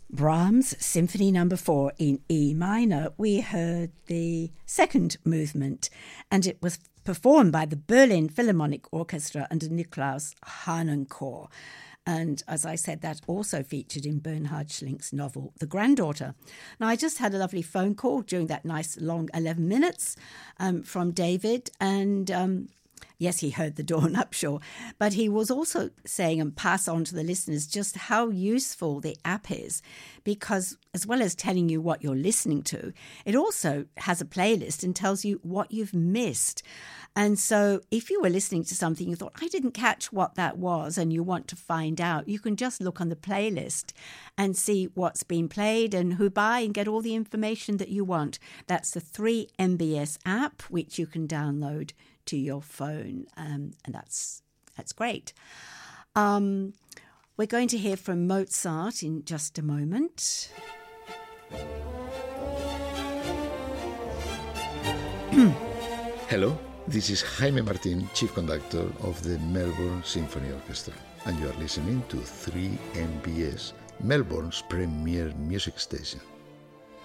Brahms Symphony No. 4 in E minor. We heard the second movement, and it was performed by the Berlin Philharmonic Orchestra under Nikolaus Harnoncourt. And as I said, that also featured in Bernhard Schlink's novel, The Granddaughter. Now, I just had a lovely phone call during that nice long 11 minutes from David, and yes, he heard the Door Nuptial, but he was also saying, and pass on to the listeners, just how useful the app is, because as well as telling you what you're listening to, it also has a playlist and tells you what you've missed. And so if you were listening to something, you thought, I didn't catch what that was, and you want to find out, you can just look on the playlist and see what's been played and who by, and get all the information that you want. That's the 3MBS app, which you can download to your phone, and that's great. We're going to hear from Mozart in just a moment. Hello, this is Jaime Martin, Chief Conductor of the Melbourne Symphony Orchestra, and you are listening to 3MBS, Melbourne's premier music station.